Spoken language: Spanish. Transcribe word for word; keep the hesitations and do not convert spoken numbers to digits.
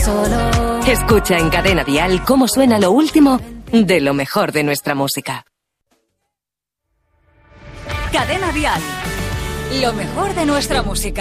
solo. Escucha en Cadena Dial cómo suena lo último de lo mejor de nuestra música. Cadena Dial, lo mejor de nuestra música.